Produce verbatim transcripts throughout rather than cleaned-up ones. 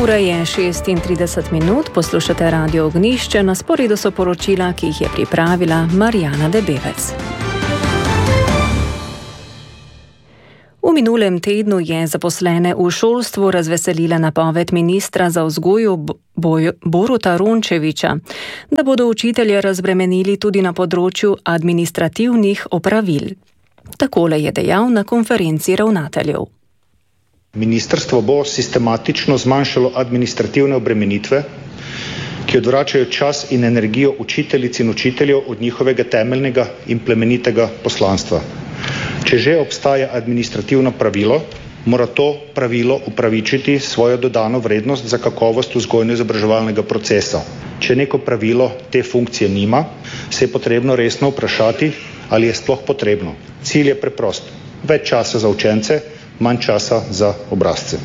Ura je šestintrideset minut, poslušate Radio Ognjišče, na sporedu so poročila, ki jih je pripravila Marjana Debevec. V minulem tednu je zaposlene v šolstvu razveselila napoved ministra za vzgojo Boruta Rončevića, da bodo učitelje razbremenili tudi na področju administrativnih opravil. Takole je dejal na konferenci ravnateljev. Ministrstvo bo sistematično zmanjšalo administrativne obremenitve, ki odvračajo čas in energijo učiteljic in učiteljev od njihovega temeljnega in plemenitega poslanstva. Če že obstaja administrativno pravilo, mora to pravilo upravičiti svojo dodano vrednost za kakovost vzgojno-izobraževalnega procesa. Če neko pravilo te funkcije nima, se je potrebno resno vprašati, ali je sploh potrebno. Cilj je preprost: več časa za učence, manj časa za obrazce.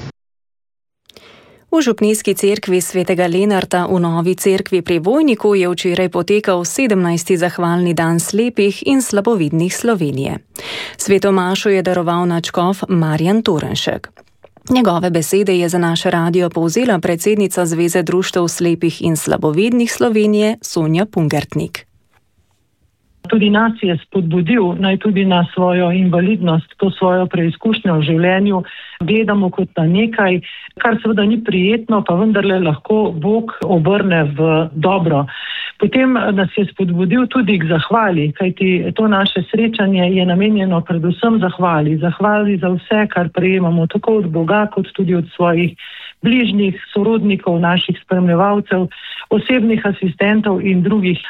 V župnijski cerkvi svetega Lenarta v Novi cerkvi pri Vojniku je včeraj potekal sedemnajsti zahvalni dan slepih in slabovidnih Slovenije. Sveto mašo je daroval nadškof Marjan Turnšek. Njegove besede je za naše radio povzela predsednica Zveze društev slepih in slabovidnih Slovenije Sonja Pungertnik. Tudi nas je spodbudil, naj tudi na svojo invalidnost, to svojo preizkušnjo v življenju gledamo kot na nekaj, kar seveda ni prijetno, pa vendarle lahko Bog obrne v dobro. Potem nas je spodbudil tudi k zahvali, kajti to naše srečanje je namenjeno predvsem zahvali. Zahvali za vse, kar prejemamo tako od Boga, kot tudi od svojih bližnjih, sorodnikov, naših spremljevalcev, osebnih asistentov in drugih.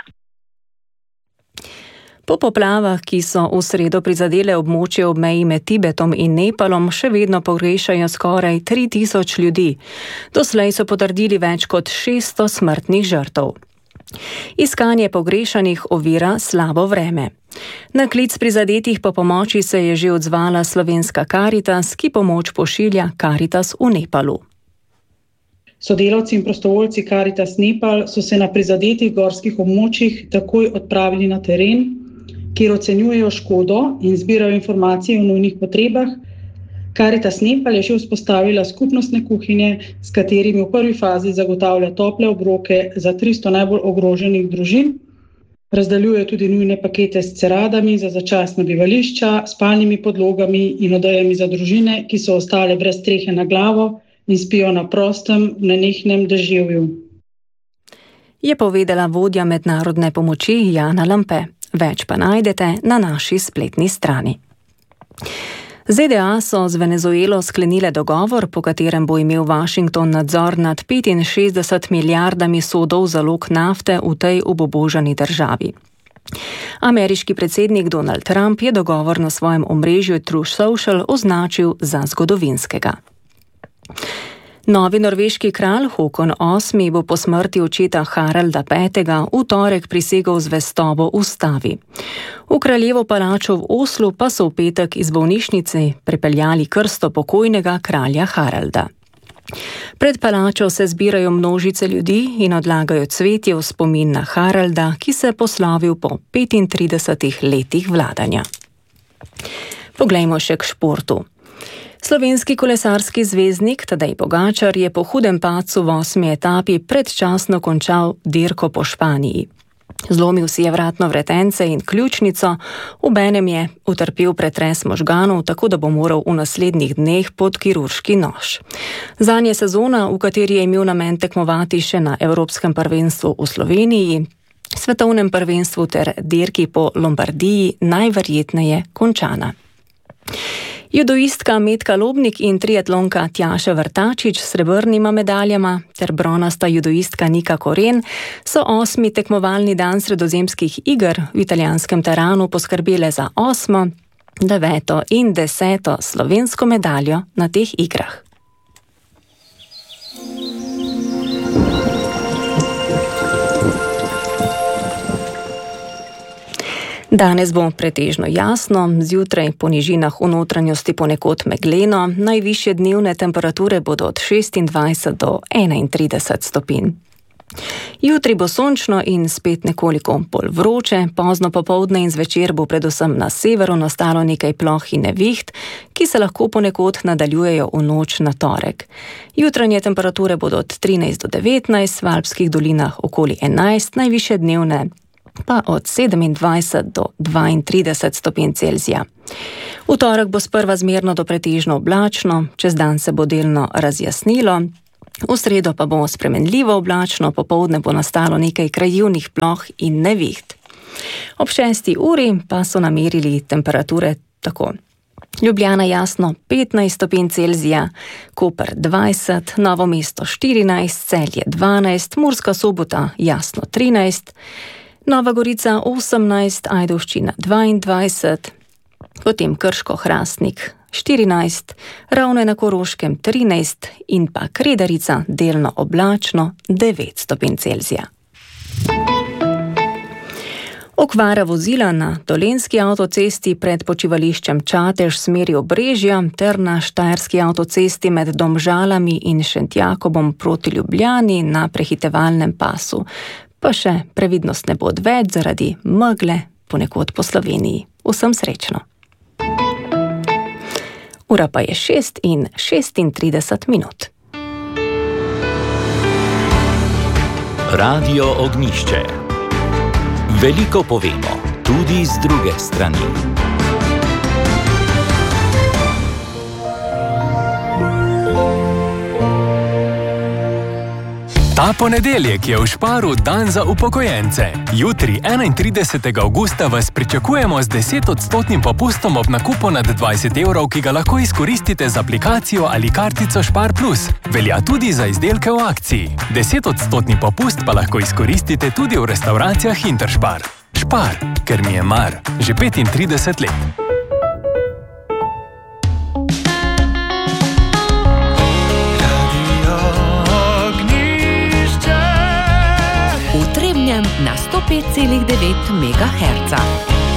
Po poplavah, ki so v sredo prizadele območje ob meji med Tibetom in Nepalom, še vedno pogrešajo skoraj tri tisoč ljudi. Doslej so potrdili več kot šeststo smrtnih žrtev. Iskanje pogrešanih ovira slabo vreme. Na klic prizadetih po pomoči se je že odzvala slovenska Karitas, ki pomoč pošilja Karitas v Nepalu. Sodelavci in prostovoljci Karitas Nepal so se na prizadetih gorskih območjih takoj odpravili na teren, kjer ocenjujejo škodo in zbirajo informacije o nujnih potrebah. Karitas Nepal je že vzpostavila skupnostne kuhinje, s katerimi v prvi fazi zagotavlja tople obroke za tristo najbolj ogroženih družin. Razdeljuje tudi nujne pakete s ceradami za začasna bivališča, spalnimi podlogami in odejami za družine, ki so ostale brez strehe na glavo in spijo na prostem v nenehnem deževju. Je povedala vodja mednarodne pomoči Jana Lampe. Več pa najdete na naši spletni strani. ZDA so z Venezuelo sklenile dogovor, po katerem bo imel Washington nadzor nad petinšestdeset milijardami sodov zalog nafte v tej obubožani državi. Ameriški predsednik Donald Trump je dogovor na svojem omrežju Truth Social označil za zgodovinskega. Novi norveški kralj Håkon osmi bo po smrti očeta Haralda petega v torek prisegel zvestobo ustavi. V kraljevo palačo v Oslu pa so v petek iz bolnišnice prepeljali krsto pokojnega kralja Haralda. Pred palačo se zbirajo množice ljudi in odlagajo cvetje v spomin na Haralda, ki se je poslavil po petintridesetih letih vladanja. Poglejmo še k športu. Slovenski kolesarski zvezdnik Tadej Pogačar je po hudem padcu v osmi etapi predčasno končal dirko po Španiji. Zlomil si je vratno vretence in ključnico, obenem je utrpel pretres možganov, tako da bo moral v naslednjih dneh pod kirurški nož. Zanj je sezona, v kateri je imel namen tekmovati še na Evropskem prvenstvu v Sloveniji, svetovnem prvenstvu ter dirki po Lombardiji, najverjetneje končana. Judoistka Metka Lobnik in triatlonka Tjaša Vrtačič s srebrnima medaljama ter bronasta judoistka Nika Koren so osmi tekmovalni dan sredozemskih iger v italijanskem Teranu poskrbele za osmo, deveto in deseto slovensko medaljo na teh igrah. Danes bo pretežno jasno, zjutraj po nižinah v notranjosti ponekod megleno, najvišje dnevne temperature bodo od šestindvajset do enaintrideset stopinj. Jutri bo sončno in spet nekoliko bolj vroče, pozno popoldne in zvečer bo predvsem na severu nastalo nekaj ploh in neviht, ki se lahko ponekod nadaljujejo v noč na torek. Jutranje temperature bodo od trinajst do devetnajst, v alpskih dolinah okoli enajst, najvišje dnevne pa od sedemindvajset do dvaintrideset stopinj Celzija. V torek bo sprva zmerno do pretežno oblačno, čez dan se bo delno razjasnilo, v sredo pa bo spremenljivo oblačno, popoldne bo nastalo nekaj krajevnih ploh in neviht. Ob šesti uri pa so namerili temperature tako. Ljubljana jasno petnajst stopinj Celzija, Koper dvajset, Novo mesto štirinajst, Celje dvanajst, Murska Sobota jasno trinajst, Nova Gorica osemnajst, Ajdovščina dvaindvajset, potem Krško Hrastnik štirinajst, Ravne na Koroškem trinajst in pa Kredarica delno oblačno devet stopinj Celzija. Okvara vozila na Dolenjski avtocesti pred počivališčem Čatež v smeri Obrežja ter na Štajerski avtocesti med Domžalami in Šentjakobom proti Ljubljani na prehitevalnem pasu. Pa še previdnostne bo odveč zaradi megle ponekod po Sloveniji. Vsem srečno. Ura pa je šest in šestintrideset minut. Radio Ognjišče. Veliko povemo, tudi z druge strani. Ta ponedeljek je v Šparu dan za upokojence. Jutri, enaintridesetega avgusta, vas pričakujemo z desetodstotnim popustom ob nakupu nad dvajset evrov, ki ga lahko izkoristite z aplikacijo ali kartico Špar Plus. Velja tudi za izdelke v akciji. Desetodstotni popust pa lahko izkoristite tudi v restavracijah Interšpar. Špar, ker mi je mar. Že petintrideset let. Na sto pet celih devet megaherca.